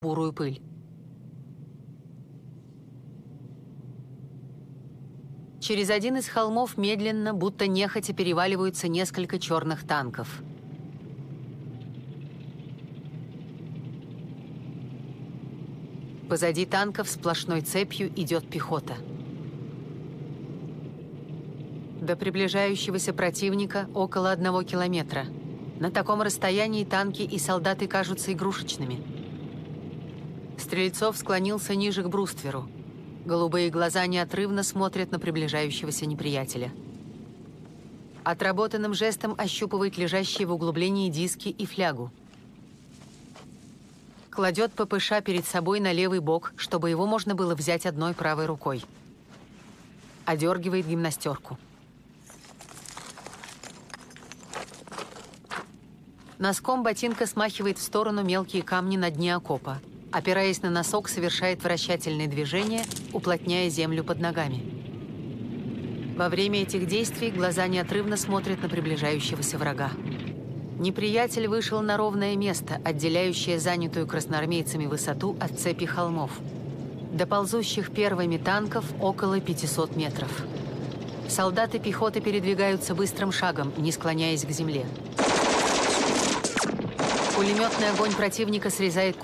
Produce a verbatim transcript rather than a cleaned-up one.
бурую пыль. Через один из холмов медленно, будто нехотя, переваливаются несколько черных танков. Позади танков сплошной цепью идет пехота. До приближающегося противника около одного километра. На таком расстоянии танки и солдаты кажутся игрушечными. Стрельцов склонился ниже к брустверу. Голубые глаза неотрывно смотрят на приближающегося неприятеля. Отработанным жестом ощупывает лежащие в углублении диски и флягу. Кладет ППШ перед собой на левый бок, чтобы его можно было взять одной правой рукой. Одергивает гимнастерку. Носком ботинка смахивает в сторону мелкие камни на дне окопа. Опираясь на носок, совершает вращательные движения, уплотняя землю под ногами. Во время этих действий глаза неотрывно смотрят на приближающегося врага. Неприятель вышел на ровное место, отделяющее занятую красноармейцами высоту от цепи холмов. До ползущих первыми танков около пятисот метров. Солдаты пехоты передвигаются быстрым шагом, не склоняясь к земле. Пулеметный огонь противника срезает